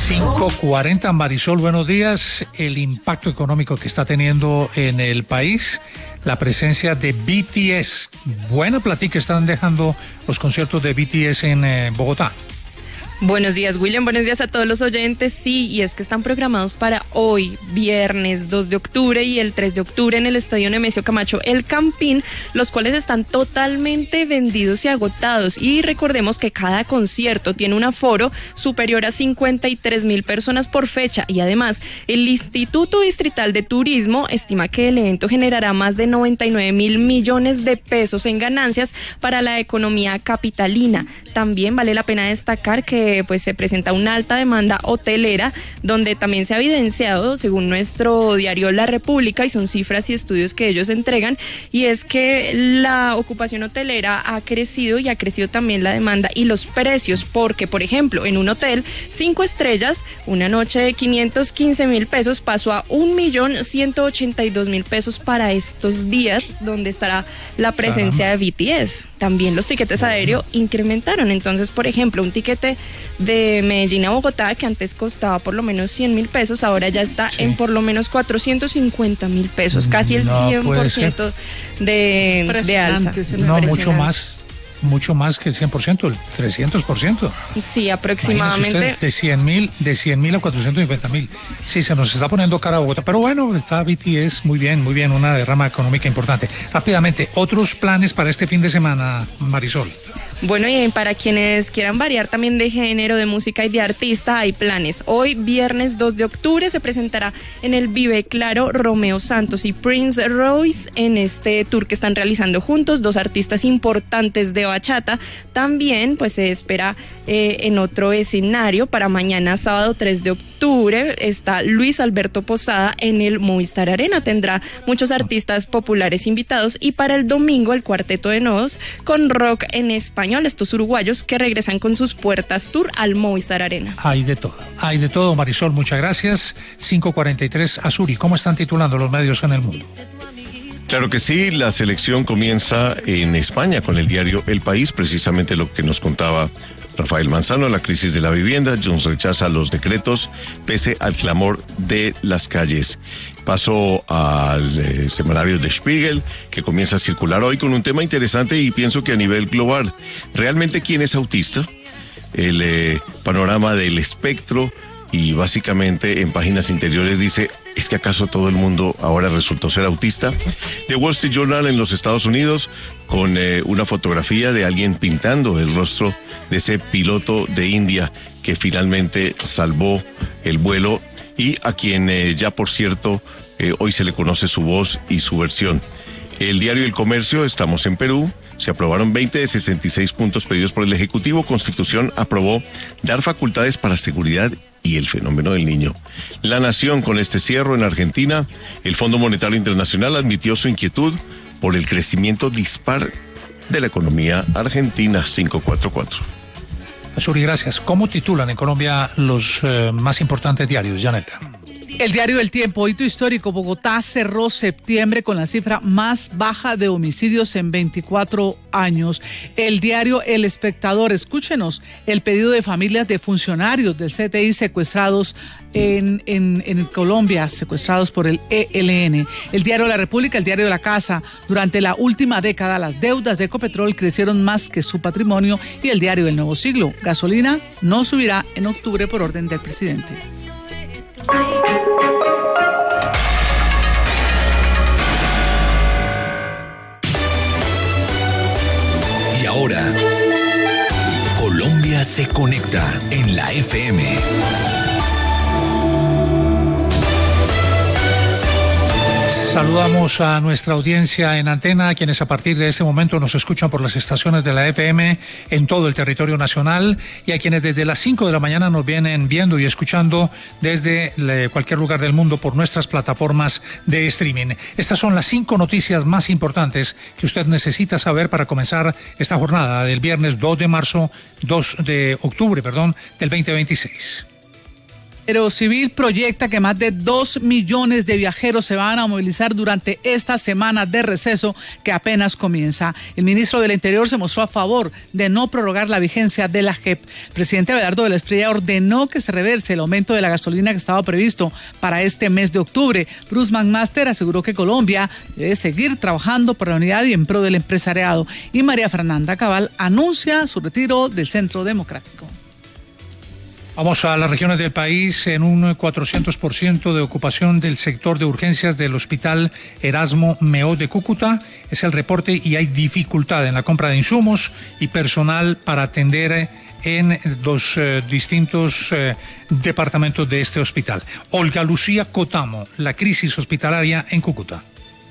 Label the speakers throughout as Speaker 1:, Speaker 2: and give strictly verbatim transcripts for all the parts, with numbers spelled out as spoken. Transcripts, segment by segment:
Speaker 1: cinco cuarenta, Marisol, buenos días. El impacto económico que está teniendo en el país, la presencia de B T S. Buena platica están dejando los conciertos de B T S en eh, Bogotá.
Speaker 2: Buenos días, William, buenos días a todos los oyentes. Sí, y es que están programados para hoy, viernes dos de octubre y el tres de octubre en el Estadio Nemesio Camacho El Campín, los cuales están totalmente vendidos y agotados. Y recordemos que cada concierto tiene un aforo superior a cincuenta y tres mil personas por fecha, y además el Instituto Distrital de Turismo estima que el evento generará más de noventa y nueve mil millones de pesos en ganancias para la economía capitalina. También vale la pena destacar que pues se presenta una alta demanda hotelera, donde también se ha evidenciado, según nuestro diario La República, y son cifras y estudios que ellos entregan, y es que la ocupación hotelera ha crecido y ha crecido también la demanda y los precios, porque por ejemplo en un hotel cinco estrellas, una noche de quinientos quince mil pesos pasó a un millón ciento ochenta y dos mil pesos para estos días, donde estará la presencia Caramba. de B T S. También los tiquetes aéreos incrementaron. Entonces, por ejemplo, un tiquete de Medellín a Bogotá, que antes costaba por lo menos cien mil pesos, ahora ya está sí. en por lo menos cuatrocientos cincuenta mil pesos, casi el no cien por ciento de, de alza.
Speaker 1: No, mucho más. Mucho más que el cien por ciento, el trescientos por ciento.
Speaker 2: Sí, aproximadamente.
Speaker 1: Usted, de cien mil, de cien mil a cuatrocientos cincuenta mil. Sí, se nos está poniendo cara a Bogotá. Pero bueno, está B T S, muy bien, muy bien, una derrama económica importante. Rápidamente, otros planes para este fin de semana, Marisol.
Speaker 2: Bueno, y para quienes quieran variar también de género, de música y de artista, hay planes. Hoy, viernes dos de octubre, se presentará en el Vive Claro Romeo Santos y Prince Royce en este tour que están realizando juntos, dos artistas importantes de bachata. También, pues, se espera eh, en otro escenario para mañana, sábado tres de octubre, está Luis Alberto Posada en el Movistar Arena. Tendrá muchos artistas populares invitados, y para el domingo, el Cuarteto de Nos con rock en español, estos uruguayos que regresan con sus puertas tour al Movistar Arena.
Speaker 1: Hay de todo, hay de todo, Marisol, muchas gracias. cinco cuarenta y tres, Azuri, ¿cómo están titulando los medios en el mundo?
Speaker 3: Claro que sí, la selección comienza en España con el diario El País, precisamente lo que nos contaba Rafael Manzano, la crisis de la vivienda. Junts rechaza los decretos pese al clamor de las calles. Paso al eh, semanario de Spiegel, que comienza a circular hoy con un tema interesante, y pienso que a nivel global, ¿realmente quién es autista? El eh, panorama del espectro, y básicamente en páginas interiores dice, ¿es que acaso todo el mundo ahora resultó ser autista? The Wall Street Journal en los Estados Unidos, con eh, una fotografía de alguien pintando el rostro de ese piloto de India que finalmente salvó el vuelo, y a quien eh, ya por cierto eh, hoy se le conoce su voz y su versión. El diario El Comercio, estamos en Perú, se aprobaron veinte de sesenta y seis puntos pedidos por el Ejecutivo. Constitución aprobó dar facultades para seguridad y el fenómeno del niño. La Nación, con este cierre en Argentina, el Fondo Monetario Internacional admitió su inquietud por el crecimiento dispar de la economía argentina. cinco cuarenta y cuatro.
Speaker 1: Azuri, gracias. ¿Cómo titulan en Colombia los eh, más importantes diarios, Janeta?
Speaker 4: El diario El Tiempo, hito histórico, Bogotá cerró septiembre con la cifra más baja de homicidios en veinticuatro años. El diario El Espectador, escúchenos, el pedido de familias de funcionarios del C T I secuestrados en, en, en Colombia, secuestrados por el E L N. El diario La República, el diario La Casa, durante la última década las deudas de Ecopetrol crecieron más que su patrimonio. Y el diario El Nuevo Siglo, gasolina no subirá en octubre por orden del presidente.
Speaker 5: Y ahora, Colombia se conecta en la F M.
Speaker 1: Saludamos a nuestra audiencia en antena, quienes a partir de este momento nos escuchan por las estaciones de la F M en todo el territorio nacional, y a quienes desde las cinco de la mañana nos vienen viendo y escuchando desde cualquier lugar del mundo por nuestras plataformas de streaming. Estas son las cinco noticias más importantes que usted necesita saber para comenzar esta jornada del viernes dos de marzo, dos de octubre, perdón, del veinte veintiséis.
Speaker 4: Aerocivil proyecta que más de dos millones de viajeros se van a movilizar durante esta semana de receso que apenas comienza. El ministro del Interior se mostró a favor de no prorrogar la vigencia de la J E P. El presidente Abelardo de la Espriella ordenó que se reverse el aumento de la gasolina que estaba previsto para este mes de octubre. Bruce McMaster aseguró que Colombia debe seguir trabajando por la unidad y en pro del empresariado. Y María Fernanda Cabal anuncia su retiro del Centro Democrático.
Speaker 1: Vamos a las regiones del país. En un cuatrocientos por ciento de ocupación del sector de urgencias del Hospital Erasmo Meo de Cúcuta. Es el reporte y hay dificultad en la compra de insumos y personal para atender en los eh, distintos eh, departamentos de este hospital. Olga Lucía Cotamo, la crisis hospitalaria en Cúcuta.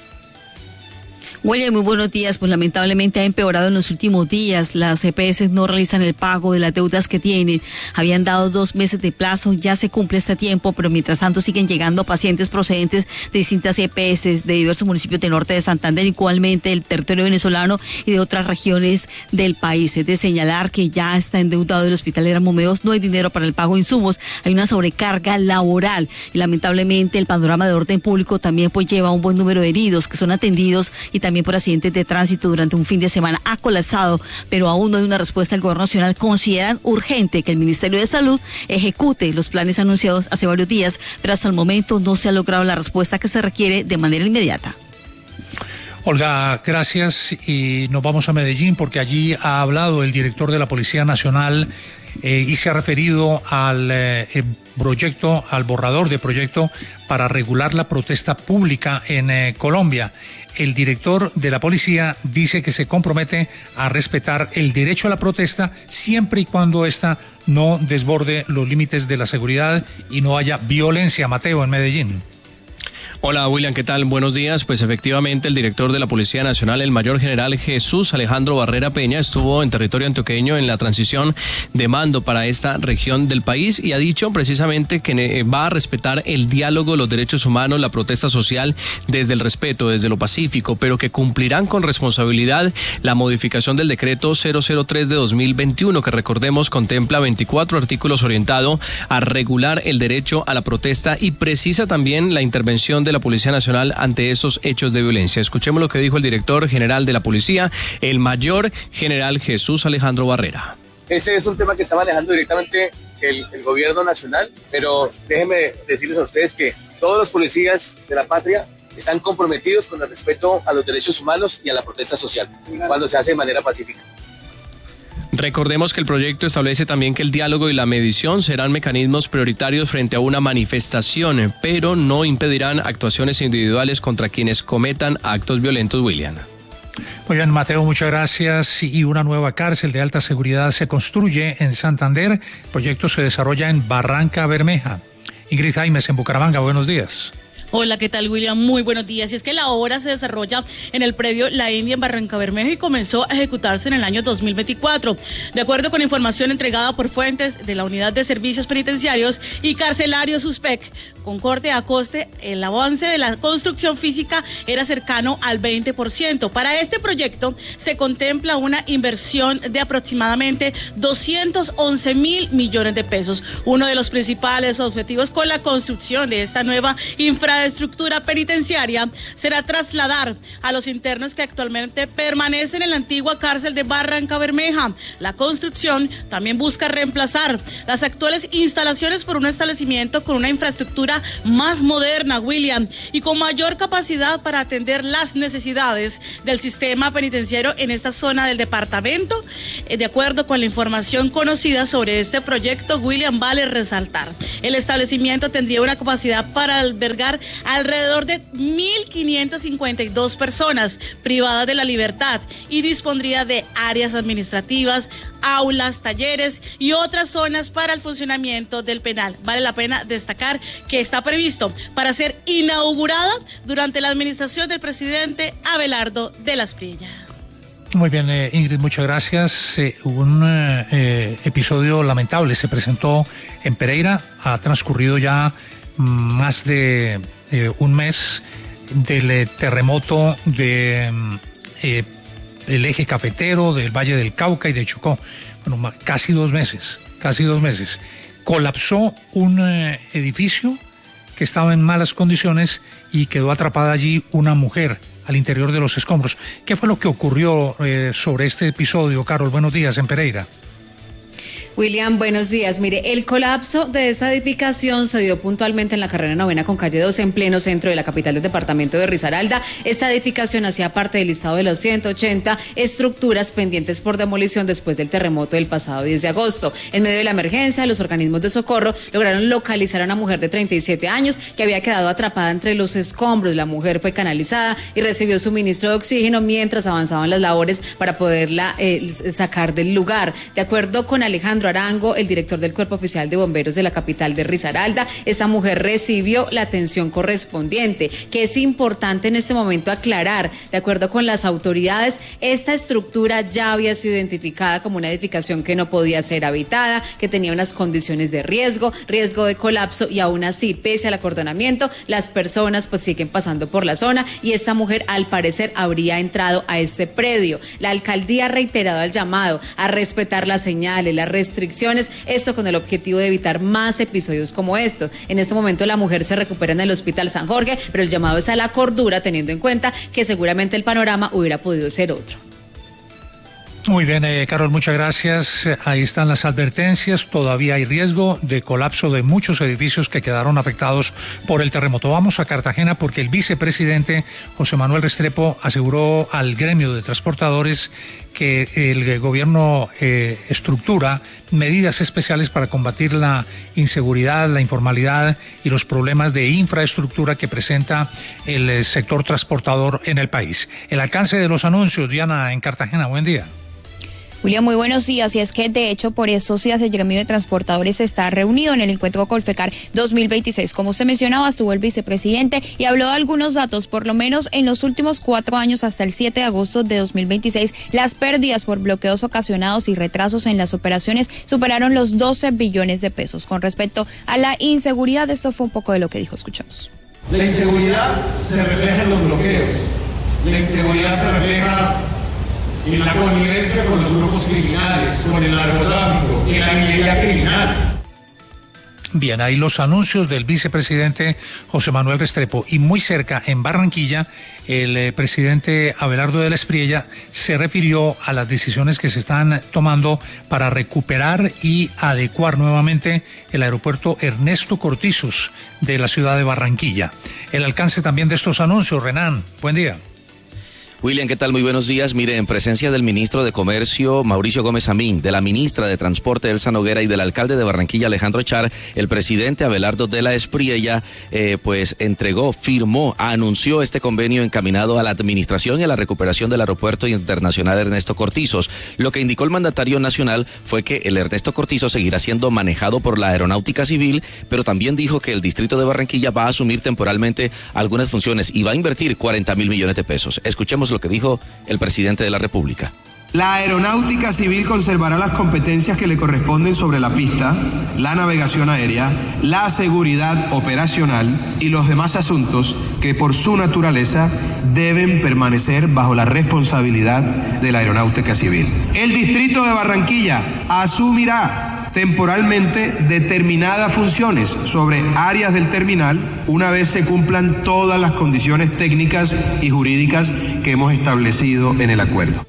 Speaker 6: William, muy buenos días. Pues lamentablemente ha empeorado en los últimos días. Las E P S no realizan el pago de las deudas que tienen. Habían dado dos meses de plazo, ya se cumple este tiempo, pero mientras tanto siguen llegando pacientes procedentes de distintas E P S de diversos municipios del norte de Santander, igualmente del territorio venezolano y de otras regiones del país. Es de señalar que ya está endeudado el Hospital Erasmo Meo, no hay dinero para el pago de insumos, hay una sobrecarga laboral y lamentablemente el panorama de orden público también pues lleva un buen número de heridos que son atendidos y también por accidentes de tránsito durante un fin de semana. Ha colapsado, pero aún no hay una respuesta del gobierno nacional. Consideran urgente que el Ministerio de Salud ejecute los planes anunciados hace varios días, pero hasta el momento no se ha logrado la respuesta que se requiere de manera inmediata.
Speaker 1: Olga, gracias, y nos vamos a Medellín porque allí ha hablado el director de la Policía Nacional eh, y se ha referido al eh, proyecto, al borrador de proyecto para regular la protesta pública en eh, Colombia. El director de la policía dice que se compromete a respetar el derecho a la protesta siempre y cuando ésta no desborde los límites de la seguridad y no haya violencia. Mateo, en Medellín.
Speaker 7: Hola William, ¿qué tal? Buenos días. Pues efectivamente el director de la Policía Nacional, el mayor general Jesús Alejandro Barrera Peña, estuvo en territorio antioqueño en la transición de mando para esta región del país y ha dicho precisamente que va a respetar el diálogo, los derechos humanos, la protesta social desde el respeto, desde lo pacífico, pero que cumplirán con responsabilidad la modificación del decreto cero cero tres de dos mil veintiuno, que recordemos contempla veinticuatro artículos orientado a regular el derecho a la protesta y precisa también la intervención de la Policía Nacional ante estos hechos de violencia. Escuchemos lo que dijo el director general de la policía, el mayor general Jesús Alejandro Barrera.
Speaker 8: Ese es un tema que está manejando directamente el, el gobierno nacional, pero déjenme decirles a ustedes que todos los policías de la patria están comprometidos con el respeto a los derechos humanos y a la protesta social, cuando se hace de manera pacífica.
Speaker 7: Recordemos que el proyecto establece también que el diálogo y la medición serán mecanismos prioritarios frente a una manifestación, pero no impedirán actuaciones individuales contra quienes cometan actos violentos, William.
Speaker 1: Muy bien, Mateo, muchas gracias. Y una nueva cárcel de alta seguridad se construye en Santander. El proyecto se desarrolla en Barranca Bermeja. Ingrid Jaimes, en Bucaramanga, buenos días.
Speaker 9: Hola, ¿qué tal, William? Muy buenos días. Y es que la obra se desarrolla en el predio La India en Barranca Bermeja y comenzó a ejecutarse en el año dos mil veinticuatro. De acuerdo con información entregada por fuentes de la Unidad de Servicios Penitenciarios y Carcelarios USPEC, con corte a coste, el avance de la construcción física era cercano al veinte por ciento. Para este proyecto se contempla una inversión de aproximadamente doscientos once mil millones de pesos. Uno de los principales objetivos con la construcción de esta nueva infraestructura de estructura penitenciaria será trasladar a los internos que actualmente permanecen en la antigua cárcel de Barranca Bermeja. La construcción también busca reemplazar las actuales instalaciones por un establecimiento con una infraestructura más moderna, William, y con mayor capacidad para atender las necesidades del sistema penitenciario en esta zona del departamento. De acuerdo con la información conocida sobre este proyecto, William, vale resaltar, el establecimiento tendría una capacidad para albergar alrededor de mil quinientas cincuenta y dos personas privadas de la libertad y dispondría de áreas administrativas, aulas, talleres y otras zonas para el funcionamiento del penal. Vale la pena destacar que está previsto para ser inaugurada durante la administración del presidente Abelardo de la Espriella.
Speaker 1: Muy bien, eh, Ingrid, muchas gracias. Eh, un eh, episodio lamentable se presentó en Pereira. Ha transcurrido ya más de eh, un mes del eh, terremoto de eh, el eje cafetero, del Valle del Cauca y de Chocó. Bueno, casi dos meses, casi dos meses. colapsó un eh, edificio que estaba en malas condiciones y quedó atrapada allí una mujer al interior de los escombros. ¿Qué fue lo que ocurrió eh, sobre este episodio, Carol? Buenos días, en Pereira.
Speaker 10: William, buenos días. Mire, el colapso de esta edificación se dio puntualmente en la carrera novena con calle doce, en pleno centro de la capital del departamento de Risaralda. Esta edificación hacía parte del listado de los ciento ochenta estructuras pendientes por demolición después del terremoto del pasado diez de agosto. En medio de la emergencia, los organismos de socorro lograron localizar a una mujer de treinta y siete años que había quedado atrapada entre los escombros. La mujer fue canalizada y recibió suministro de oxígeno mientras avanzaban las labores para poderla eh, sacar del lugar. De acuerdo con Alejandro Arango, el director del Cuerpo Oficial de Bomberos de la capital de Risaralda, esta mujer recibió la atención correspondiente, que es importante en este momento aclarar. De acuerdo con las autoridades, esta estructura ya había sido identificada como una edificación que no podía ser habitada, que tenía unas condiciones de riesgo, riesgo de colapso, y aún así, pese al acordonamiento, las personas pues siguen pasando por la zona y esta mujer al parecer habría entrado a este predio. La alcaldía ha reiterado el llamado a respetar las señales, las restricciones, esto con el objetivo de evitar más episodios como estos. En este momento la mujer se recupera en el Hospital San Jorge, pero el llamado es a la cordura, teniendo en cuenta que seguramente el panorama hubiera podido ser otro.
Speaker 1: Muy bien, eh, Carol, muchas gracias. Ahí están las advertencias. Todavía hay riesgo de colapso de muchos edificios que quedaron afectados por el terremoto. Vamos a Cartagena porque el vicepresidente José Manuel Restrepo aseguró al gremio de transportadores que el gobierno eh, estructura medidas especiales para combatir la inseguridad, la informalidad y los problemas de infraestructura que presenta el sector transportador en el país. El alcance de los anuncios, Diana, en Cartagena. Buen día.
Speaker 11: William, muy buenos días. Y es que, de hecho, por estos días el gremio de transportadores está reunido en el encuentro Colfecar dos mil veintiséis. Como usted mencionaba, estuvo el vicepresidente y habló de algunos datos. Por lo menos en los últimos cuatro años, hasta el siete de agosto de dos mil veintiséis, las pérdidas por bloqueos ocasionados y retrasos en las operaciones superaron los doce billones de pesos. Con respecto a la inseguridad, esto fue un poco de lo que dijo. Escuchamos.
Speaker 12: La inseguridad se refleja en los bloqueos. La inseguridad se refleja en la connivencia con los grupos criminales, con el narcotráfico, en la minería criminal.
Speaker 1: Bien, ahí los anuncios del vicepresidente José Manuel Restrepo. Y muy cerca, en Barranquilla, el eh, presidente Abelardo de la Espriella se refirió a las decisiones que se están tomando para recuperar y adecuar nuevamente el aeropuerto Ernesto Cortizos de la ciudad de Barranquilla. El alcance también de estos anuncios, Renan, buen día.
Speaker 13: William, ¿qué tal? Muy buenos días. Mire, en presencia del ministro de Comercio, Mauricio Gómez Amín, de la ministra de Transporte, Elsa Noguera, y del alcalde de Barranquilla, Alejandro Char, el presidente Abelardo de la Espriella, eh, pues entregó, firmó, anunció este convenio encaminado a la administración y a la recuperación del Aeropuerto Internacional Ernesto Cortizos. Lo que indicó el mandatario nacional fue que el Ernesto Cortizos seguirá siendo manejado por la Aeronáutica Civil, pero también dijo que el distrito de Barranquilla va a asumir temporalmente algunas funciones y va a invertir cuarenta mil millones de pesos. Escuchemos lo que dijo el presidente de la República.
Speaker 14: La Aeronáutica Civil conservará las competencias que le corresponden sobre la pista, la navegación aérea, la seguridad operacional y los demás asuntos que por su naturaleza deben permanecer bajo la responsabilidad de la Aeronáutica Civil. El distrito de Barranquilla asumirá temporalmente determinadas funciones sobre áreas del terminal una vez se cumplan todas las condiciones técnicas y jurídicas que hemos establecido en el acuerdo.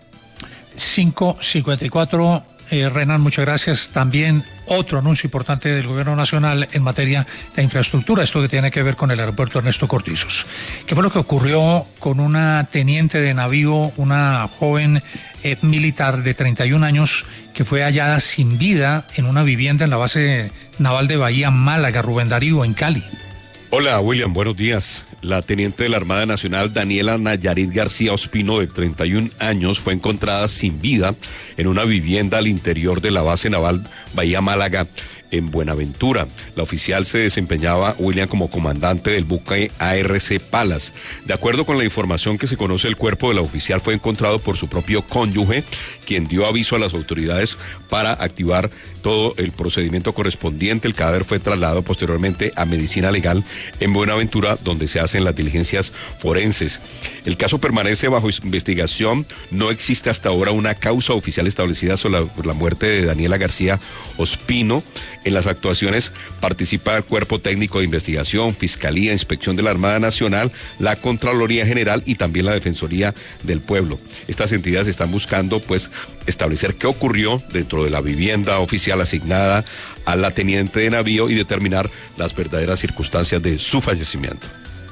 Speaker 1: cinco cincuenta y cuatro, eh, Renan, muchas gracias. También otro anuncio importante del gobierno nacional en materia de infraestructura, esto que tiene que ver con el aeropuerto Ernesto Cortizos. ¿Qué fue lo que ocurrió con una teniente de navío, una joven eh, militar de treinta y un años que fue hallada sin vida en una vivienda en la base naval de Bahía Málaga, Rubén Darío, en Cali?
Speaker 15: Hola, William, buenos días. La teniente de la Armada Nacional, Daniela Nayarit García Ospino, de treinta y un años, fue encontrada sin vida en una vivienda al interior de la base naval Bahía Málaga, en Buenaventura. La oficial se desempeñaba, William, como comandante del buque A R C Palas. De acuerdo con la información que se conoce, el cuerpo de la oficial fue encontrado por su propio cónyuge, quien dio aviso a las autoridades para activar todo el procedimiento correspondiente. El cadáver fue trasladado posteriormente a Medicina Legal en Buenaventura, donde se hacen las diligencias forenses. El caso permanece bajo investigación. No existe hasta ahora una causa oficial establecida sobre la, por la muerte de Daniela García Ospino. En las actuaciones participa el Cuerpo Técnico de Investigación, Fiscalía, Inspección de la Armada Nacional, la Contraloría General y también la Defensoría del Pueblo. Estas entidades están buscando pues establecer qué ocurrió dentro de la vivienda oficial asignada a la teniente de navío y determinar las verdaderas circunstancias de su fallecimiento.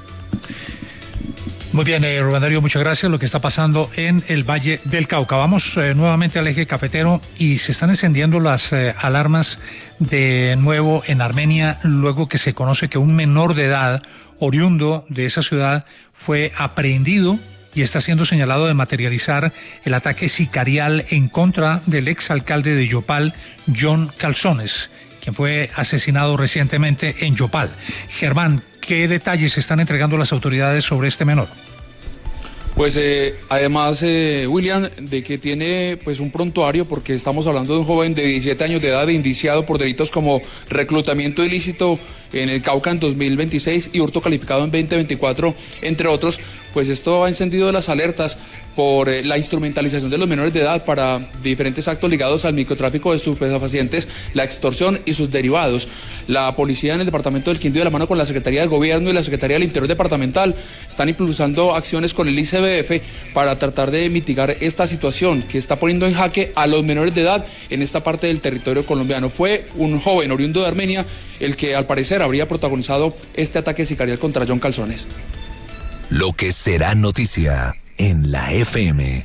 Speaker 1: Muy bien, eh, Rubén Darío, muchas gracias. Lo que está pasando en el Valle del Cauca. Vamos eh, nuevamente al eje cafetero y se están encendiendo las eh, alarmas de nuevo en Armenia, luego que se conoce que un menor de edad, oriundo de esa ciudad, fue aprehendido y está siendo señalado de materializar el ataque sicarial en contra del exalcalde de Yopal, John Calzones, quien fue asesinado recientemente en Yopal. Germán, ¿qué detalles están entregando las autoridades sobre este menor?
Speaker 16: Pues eh, además, eh, William, de que tiene pues un prontuario, porque estamos hablando de un joven de diecisiete años de edad indiciado por delitos como reclutamiento ilícito en el Cauca en dos mil veintiséis y hurto calificado en veinte veinticuatro, entre otros. Pues esto ha encendido las alertas por eh, la instrumentalización de los menores de edad para diferentes actos ligados al microtráfico de estupefacientes, la extorsión y sus derivados. La policía en el departamento del Quindío, de la mano con la Secretaría de Gobierno y la Secretaría del Interior Departamental, están impulsando acciones con el I C B F para tratar de mitigar esta situación que está poniendo en jaque a los menores de edad en esta parte del territorio colombiano. Fue un joven oriundo de Armenia el que al parecer habría protagonizado este ataque sicarial contra John Calzones.
Speaker 5: Lo que será noticia en la F M.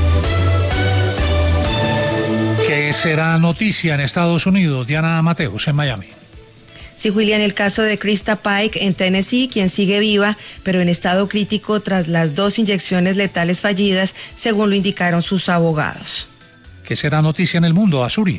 Speaker 1: ¿Qué será noticia en Estados Unidos? Diana Mateos, en Miami.
Speaker 17: Sí, Julián, el caso de Krista Pike en Tennessee, quien sigue viva, pero en estado crítico tras las dos inyecciones letales fallidas, según lo indicaron sus abogados.
Speaker 1: ¿Qué será noticia en el mundo, Azuri?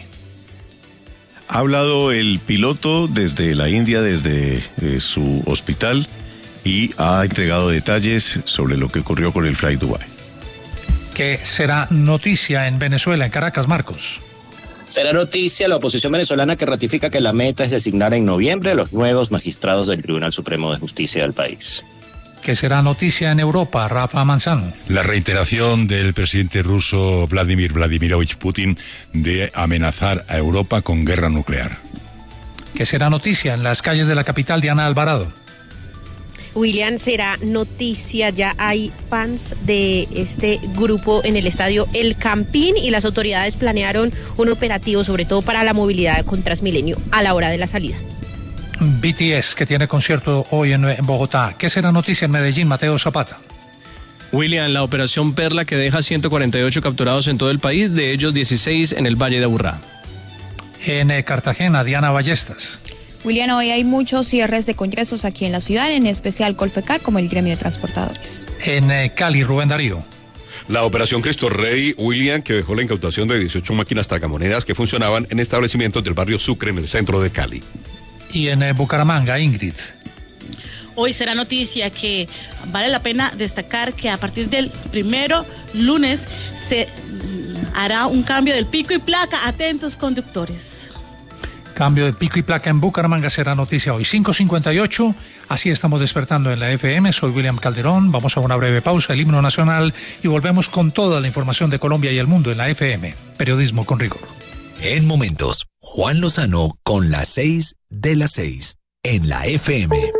Speaker 3: Ha hablado el piloto desde la India, desde eh, su hospital, y ha entregado detalles sobre lo que ocurrió con el Fly Dubai.
Speaker 1: ¿Qué será noticia en Venezuela, en Caracas, Marcos?
Speaker 18: Será noticia la oposición venezolana que ratifica que la meta es designar en noviembre a los nuevos magistrados del Tribunal Supremo de Justicia del país.
Speaker 1: ¿Qué será noticia en Europa, Rafa Manzano?
Speaker 19: La reiteración del presidente ruso Vladimir Vladimirovich Putin de amenazar a Europa con guerra nuclear.
Speaker 1: ¿Qué será noticia en las calles de la capital, Diana Alvarado?
Speaker 20: William, será noticia, ya hay fans de este grupo en el estadio El Campín y las autoridades planearon un operativo sobre todo para la movilidad con Transmilenio a la hora de la salida.
Speaker 1: B T S, que tiene concierto hoy en, en Bogotá. ¿Qué será noticia en Medellín, Mateo Zapata?
Speaker 7: William, la operación Perla que deja ciento cuarenta y ocho capturados en todo el país, de ellos dieciséis en el Valle de Aburrá.
Speaker 1: En eh, Cartagena, Diana Ballestas.
Speaker 11: William, hoy hay muchos cierres de congresos aquí en la ciudad, en especial Colfecar, como el gremio de transportadores.
Speaker 1: En eh, Cali, Rubén Darío.
Speaker 15: La operación Cristo Rey, William, que dejó la incautación de dieciocho máquinas tragamonedas que funcionaban en establecimientos del barrio Sucre, en el centro de Cali.
Speaker 1: Y en eh, Bucaramanga, Ingrid.
Speaker 9: Hoy será noticia que vale la pena destacar que a partir del primero lunes se hará un cambio del pico y placa. Atentos, conductores.
Speaker 1: Cambio de pico y placa en Bucaramanga será noticia hoy. cinco cincuenta y ocho, así estamos despertando en la F M. Soy William Calderón. Vamos a una breve pausa, el himno nacional, y volvemos con toda la información de Colombia y el mundo en la F M. Periodismo con rigor.
Speaker 5: En momentos, Juan Lozano con las seis de las seis en la F M.